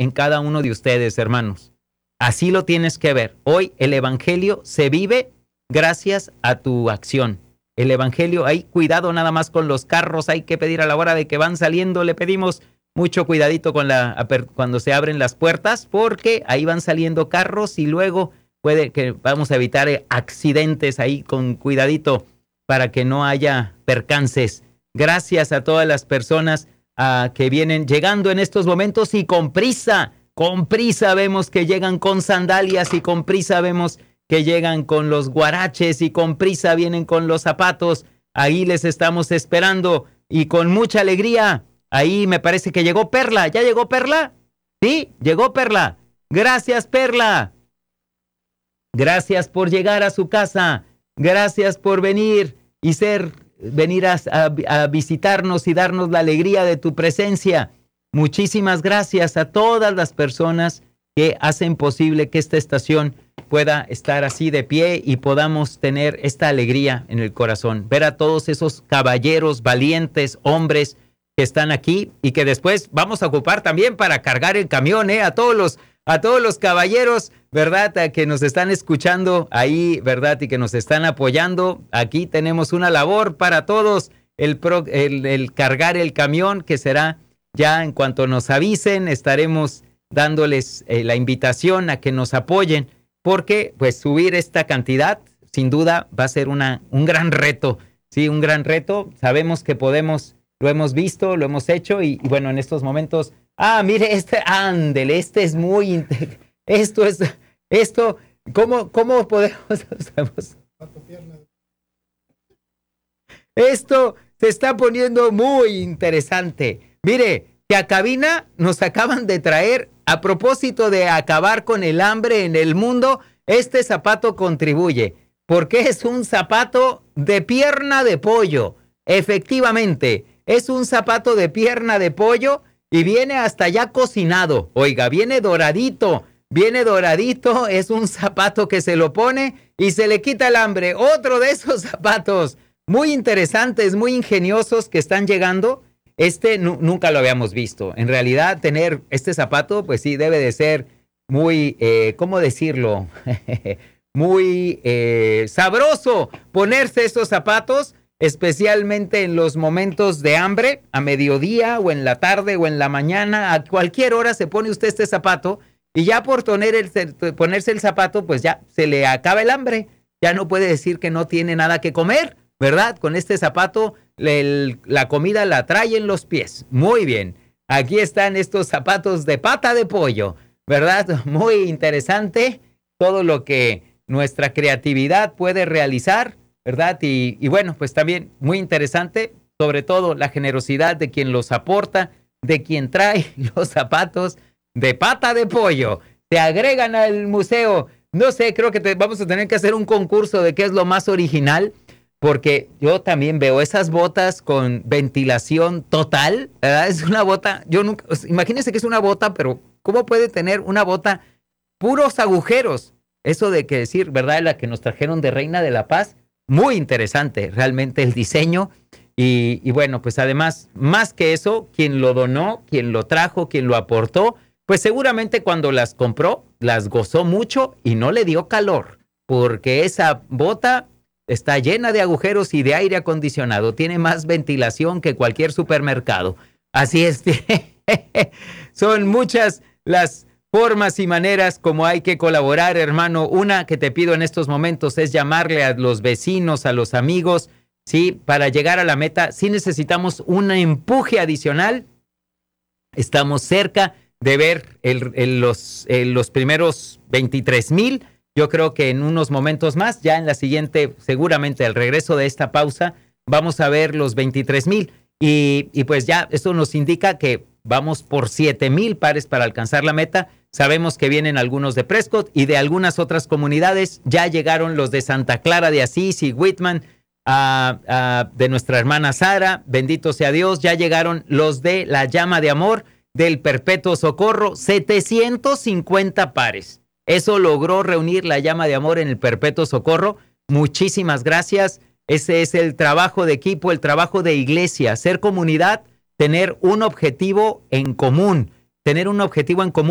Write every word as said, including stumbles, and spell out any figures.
en cada uno de ustedes, hermanos. Así lo tienes que ver. Hoy el evangelio se vive gracias a tu acción. El evangelio, hay cuidado nada más con los carros, hay que pedir a la hora de que van saliendo, le pedimos mucho cuidadito con la cuando se abren las puertas, porque ahí van saliendo carros y luego puede que vamos a evitar accidentes ahí con cuidadito para que no haya percances. Gracias a todas las personas uh, que vienen llegando en estos momentos y con prisa, con prisa vemos que llegan con sandalias y con prisa vemos que llegan con los guaraches y con prisa vienen con los zapatos. Ahí les estamos esperando y con mucha alegría. Ahí me parece que llegó Perla. ¿Ya llegó Perla? Sí, llegó Perla. Gracias, Perla. Gracias por llegar a su casa. Gracias por venir y ser, venir a, a, a visitarnos y darnos la alegría de tu presencia. Muchísimas gracias a todas las personas que hacen posible que esta estación pueda estar así de pie y podamos tener esta alegría en el corazón. Ver a todos esos caballeros, valientes, hombres que están aquí y que después vamos a ocupar también para cargar el camión, ¿eh? A todos los, a todos los caballeros, ¿verdad? A que nos están escuchando ahí, ¿verdad? Y que nos están apoyando. Aquí tenemos una labor para todos, el, pro, el, el cargar el camión, que será ya en cuanto nos avisen, estaremos dándoles eh, la invitación a que nos apoyen, porque pues subir esta cantidad, sin duda, va a ser una, un gran reto, sí, un gran reto. Sabemos que podemos. Lo hemos visto, lo hemos hecho y, y bueno, en estos momentos, ah, mire, este, ándele, este es muy, esto es, esto, ¿cómo, cómo podemos, esto se está poniendo muy interesante. Mire, que a cabina nos acaban de traer, a propósito de acabar con el hambre en el mundo, este zapato contribuye, porque es un zapato de pierna de pollo, efectivamente. Es un zapato de pierna de pollo y viene hasta ya cocinado. Oiga, viene doradito, viene doradito. Es un zapato que se lo pone y se le quita el hambre. Otro de esos zapatos muy interesantes, muy ingeniosos que están llegando. Este nunca lo habíamos visto. En realidad, tener este zapato, pues sí, debe de ser muy, eh, ¿cómo decirlo? muy eh, sabroso ponerse esos zapatos, especialmente en los momentos de hambre, a mediodía o en la tarde o en la mañana, a cualquier hora se pone usted este zapato y ya por poner el, ponerse el zapato, pues ya se le acaba el hambre, ya no puede decir que no tiene nada que comer, ¿verdad? Con este zapato el, la comida la trae en los pies. Muy bien, aquí están estos zapatos de pata de pollo, ¿verdad? Muy interesante todo lo que nuestra creatividad puede realizar, ¿verdad? Y, y bueno, pues también muy interesante, sobre todo la generosidad de quien los aporta, de quien trae los zapatos de pata de pollo. Se agregan al museo. No sé, creo que te, vamos a tener que hacer un concurso de qué es lo más original, porque yo también veo esas botas con ventilación total, ¿verdad? Es una bota, yo nunca, imagínense que es una bota, pero ¿cómo puede tener una bota puros agujeros? Eso de que decir, ¿verdad? La que nos trajeron de Reina de la Paz. Muy interesante realmente el diseño y, y bueno, pues además, más que eso, quien lo donó, quien lo trajo, quien lo aportó, pues seguramente cuando las compró, las gozó mucho y no le dio calor, porque esa bota está llena de agujeros y de aire acondicionado, tiene más ventilación que cualquier supermercado. Así es, son muchas las formas y maneras como hay que colaborar, hermano. Una que te pido en estos momentos es llamarle a los vecinos, a los amigos, ¿sí? Para llegar a la meta, sí necesitamos un empuje adicional. Estamos cerca de ver el, el, los, el, los primeros veintitrés mil. Yo creo que en unos momentos más, ya en la siguiente, seguramente al regreso de esta pausa, vamos a ver los veintitrés mil. Y, y pues ya esto nos indica que vamos por siete mil pares para alcanzar la meta. Sabemos que vienen algunos de Prescott y de algunas otras comunidades. Ya llegaron los de Santa Clara de Asís y Whitman, uh, uh, de nuestra hermana Sara. Bendito sea Dios. Ya llegaron los de la Llama de Amor, del Perpetuo Socorro. setecientos cincuenta pares. Eso logró reunir la Llama de Amor en el Perpetuo Socorro. Muchísimas gracias. Ese es el trabajo de equipo, el trabajo de iglesia. Ser comunidad, tener un objetivo en común. Tener un objetivo en común.